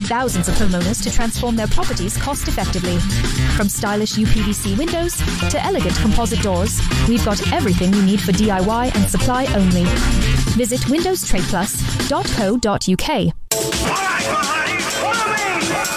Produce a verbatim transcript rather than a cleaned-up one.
thousands of homeowners to transform their properties cost-effectively. From stylish U P V C windows to elegant composite doors, we've got everything you need for D I Y and supply only. Visit windows trade plus dot co dot uk.